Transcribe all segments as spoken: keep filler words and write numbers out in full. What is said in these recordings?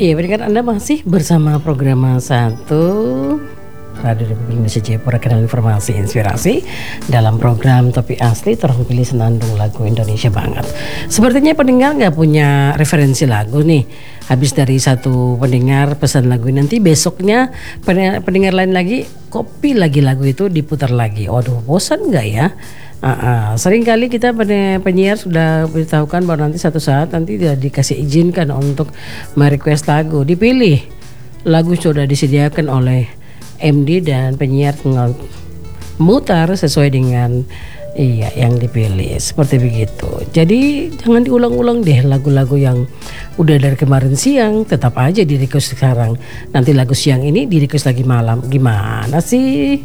Iya, pendengar Anda masih bersama program satu Radio Republik Indonesia Jayapura, kanal informasi inspirasi. Dalam program Topik Asli terpilih senandung lagu Indonesia banget. Sepertinya pendengar nggak punya referensi lagu nih. Habis dari satu pendengar pesan lagu, nanti besoknya pendengar, pendengar lain lagi copy lagi lagu itu diputar lagi. Waduh, bosan nggak ya? Uh, uh, sering kali kita penyiar sudah beritahukan bahwa nanti satu saat nanti tidak dikasih izinkan untuk merequest lagu, dipilih lagu sudah disediakan oleh M D dan penyiar tinggal mutar sesuai dengan iya yang dipilih, seperti begitu. Jadi jangan diulang-ulang deh lagu-lagu yang udah dari kemarin siang, tetap aja di request sekarang. Nanti lagu siang ini di request lagi malam, gimana sih?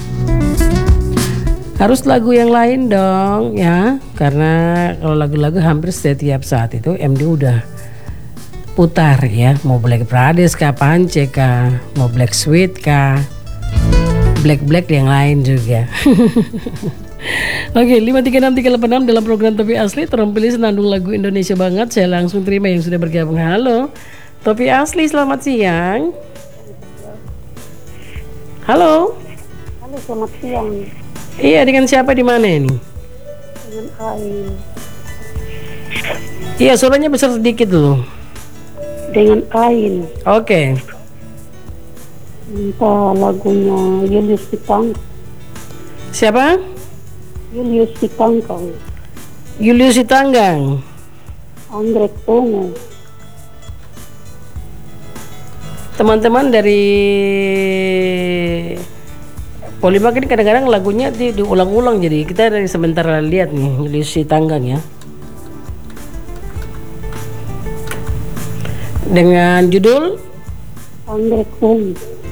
Harus lagu yang lain dong ya, karena kalau lagu-lagu hampir setiap saat itu M D udah putar ya, mau Black Brothers kah, Pance kah, mau Black Sweet kah, Black Black yang lain juga. Oke, lima tiga enam tiga delapan enam dalam program Topik Asli terpilih senandung lagu Indonesia banget. Saya langsung terima yang sudah bergabung. Halo, Topik Asli, selamat siang. Halo. Halo, selamat siang. Iya, dengan siapa di mana ini? Dengan Ain. Iya, suaranya besar sedikit dulu. Dengan Ain. Oke. Minta lagunya Julius Sitangkang. Siapa? Julius Sitangkang. Julius Sitanggang. Anggrek Pongo. Teman-teman dari Polima kan kadang-kadang lagunya di, diulang-ulang, jadi kita dari sementara lihat nih Julius Sitanggang ya. Dengan judul Anggrek Pongo.